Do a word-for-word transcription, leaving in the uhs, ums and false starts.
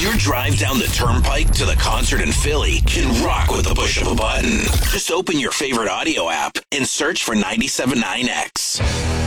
Your drive down the turnpike to the concert in Philly can rock with the push of a button. Just open your favorite audio app and search for ninety-seven point nine X.